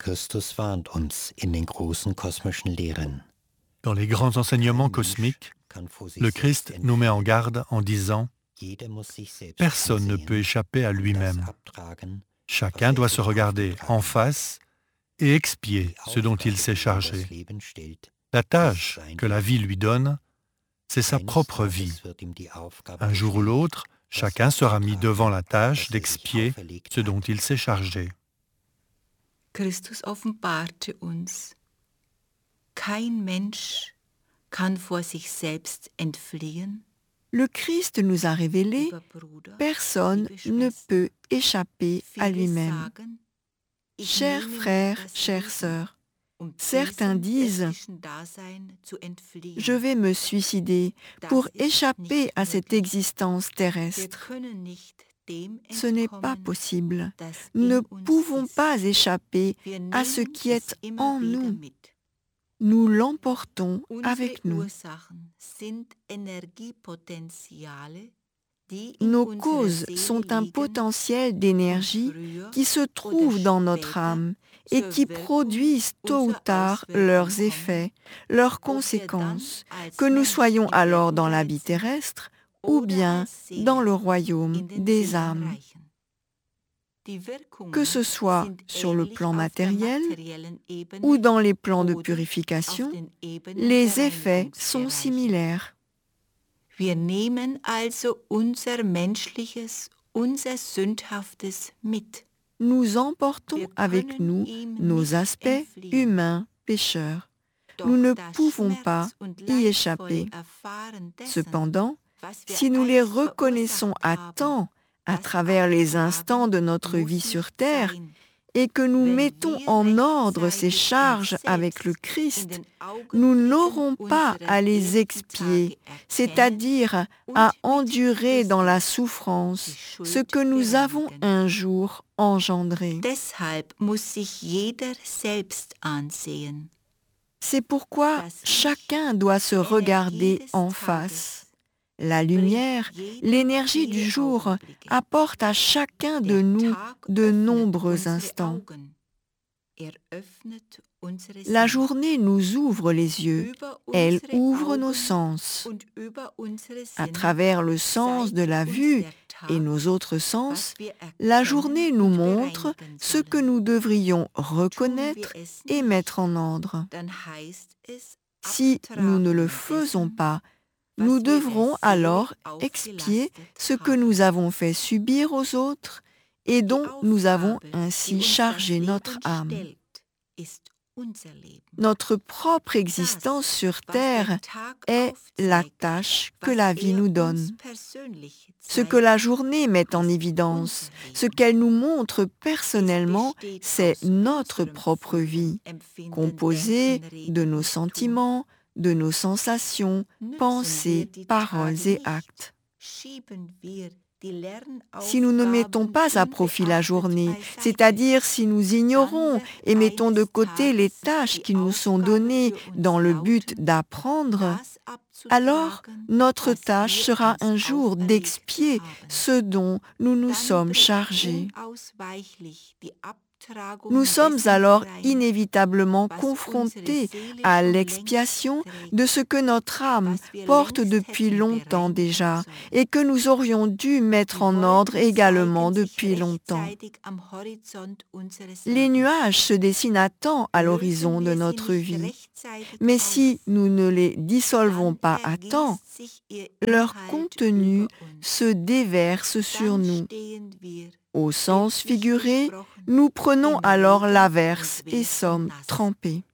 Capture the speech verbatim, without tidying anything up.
Christus warnt uns in den großen kosmischen Lehren. Dans les grands enseignements cosmiques, le Christ nous met en garde en disant « Personne ne peut échapper à lui-même. Chacun doit se regarder en face et expier ce dont il s'est chargé. La tâche que la vie lui donne, c'est sa propre vie. Un jour ou l'autre, chacun sera mis devant la tâche d'expier ce dont il s'est chargé. » Christus offenbarte uns, kein Mensch kann vor sich selbst entfliehen. Le Christ nous a révélé, personne ne peut échapper à lui-même. Chers frères, chères sœurs, certains disent « Je vais me suicider pour échapper à cette existence terrestre ». Ce n'est pas possible. Nous ne pouvons pas échapper à ce qui est en nous. Nous l'emportons avec nous. Nos causes sont un potentiel d'énergie qui se trouve dans notre âme et qui produisent tôt ou tard leurs effets, leurs conséquences, que nous soyons alors dans la vie terrestre ou bien dans le royaume des âmes. Que ce soit sur le plan matériel ou dans les plans de purification, les effets sont similaires. Wir nehmen also unser menschliches, unser sündhaftes mit. Nous emportons avec nous nos aspects humains pécheurs. Nous ne pouvons pas y échapper. Cependant, si nous les reconnaissons à temps à travers les instants de notre vie sur terre et que nous mettons en ordre ces charges avec le Christ, nous n'aurons pas à les expier, c'est-à-dire à endurer dans la souffrance ce que nous avons un jour engendré. C'est pourquoi chacun doit se regarder en face. La lumière, l'énergie du jour apporte à chacun de nous de nombreux instants. La journée nous ouvre les yeux, elle ouvre nos sens. À travers le sens de la vue et nos autres sens, la journée nous montre ce que nous devrions reconnaître et mettre en ordre. Si nous ne le faisons pas, nous devrons alors expier ce que nous avons fait subir aux autres et dont nous avons ainsi chargé notre âme. Notre propre existence sur Terre est la tâche que la vie nous donne. Ce que la journée met en évidence, ce qu'elle nous montre personnellement, c'est notre propre vie, composée de nos sentiments, de nos sensations, pensées, paroles et actes. Si nous ne mettons pas à profit la journée, c'est-à-dire si nous ignorons et mettons de côté les tâches qui nous sont données dans le but d'apprendre, alors notre tâche sera un jour d'expier ce dont nous nous sommes chargés. Nous sommes alors inévitablement confrontés à l'expiation de ce que notre âme porte depuis longtemps déjà et que nous aurions dû mettre en ordre également depuis longtemps. Les nuages se dessinent à temps à l'horizon de notre vie, mais si nous ne les dissolvons pas à temps, leur contenu se déverse sur nous. Au sens figuré, nous prenons alors l'averse et sommes trempés.